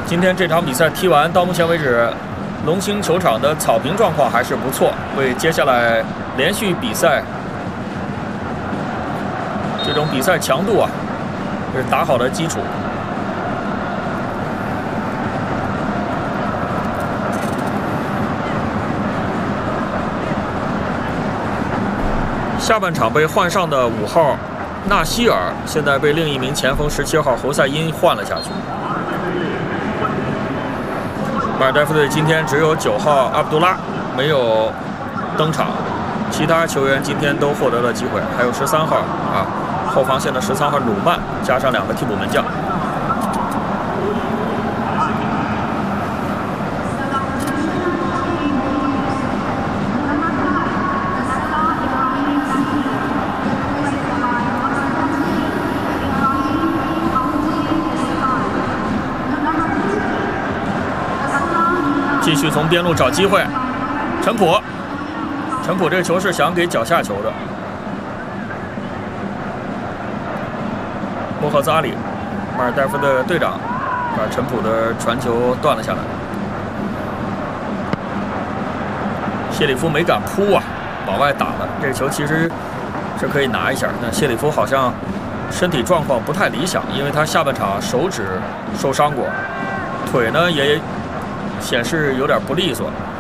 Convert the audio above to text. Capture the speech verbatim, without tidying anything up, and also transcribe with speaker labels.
Speaker 1: 今天这场比赛踢完，到目前为止，龙兴球场的草坪状况还是不错，为接下来连续比赛这种比赛强度啊，是打好的基础。下半场被换上的五号纳希尔，现在被另一名前锋十七号侯赛因换了下去。马尔代夫队今天只有九号阿卜杜拉没有登场，其他球员今天都获得了机会，还有十三号啊，后防线的十三号鲁曼，加上两个替补门将。继续从边路找机会，陈普，陈普这个球是想给脚下球的。莫赫兹阿里，马尔代夫的队长，把陈普的传球断了下来。谢里夫没敢扑啊，往外打了。这个球其实是可以拿一下，但谢里夫好像身体状况不太理想，因为他下半场手指受伤过，腿呢也显示有点不利索。